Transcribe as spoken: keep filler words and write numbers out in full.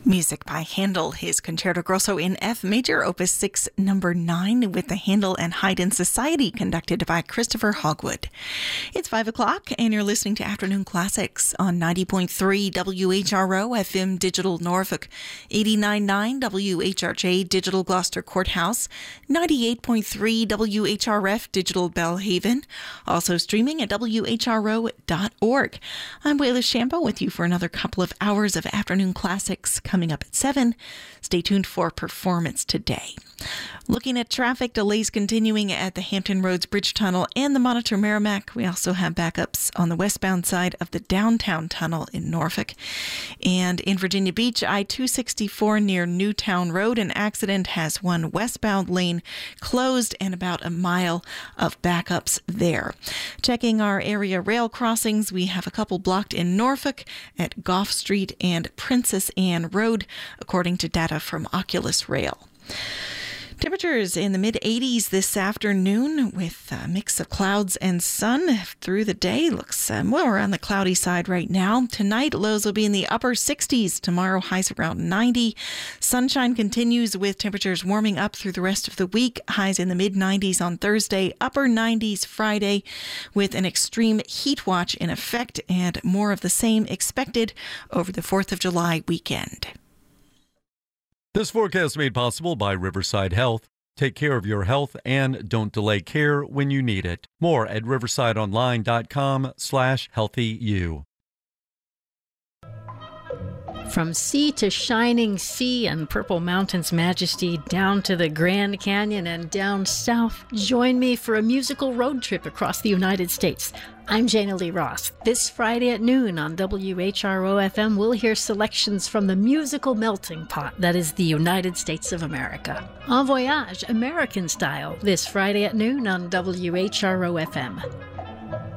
Music by Handel, his Concerto Grosso in F major, Opus six, number nine, with the Handel and Haydn Society, conducted by Christopher Hogwood. It's five o'clock, and you're listening to Afternoon Classics on ninety point three W H R O F M Digital Norfolk, eighty-nine point nine W H R J Digital Gloucester Courthouse, ninety-eight point three W H R F Digital Belhaven, also streaming at W H R O dot org. I'm Wayla Shambo with you for another couple of hours of Afternoon Classics. Coming up at seven. Stay tuned for Performance Today. Looking at traffic, delays continuing at the Hampton Roads Bridge Tunnel and the Monitor Merrimack. We also have backups on the westbound side of the downtown tunnel in Norfolk. And in Virginia Beach, I two sixty-four near Newtown Road, an accident has one westbound lane closed and about a mile of backups there. Checking our area rail crossings, we have a couple blocked in Norfolk at Gough Street and Princess Anne Road, according to data from Oculus Rail. Temperatures in the mid eighties this afternoon with a mix of clouds and sun through the day. Looks uh, more on the cloudy side right now. Tonight, lows will be in the upper sixties. Tomorrow, highs around ninety. Sunshine continues with temperatures warming up through the rest of the week. Highs in the mid nineties on Thursday, upper nineties Friday, with an extreme heat watch in effect and more of the same expected over the fourth of July weekend. This forecast made possible by Riverside Health. Take care of your health and don't delay care when you need it. More at riversideonline.com slash healthyu. From sea to shining sea and Purple Mountain's majesty down to the Grand Canyon and down south, join me for a musical road trip across the United States. I'm Jana Lee Ross. This Friday at noon on W H R O F M, we'll hear selections from the musical melting pot that is the United States of America. En voyage, American style, this Friday at noon on W H R O F M.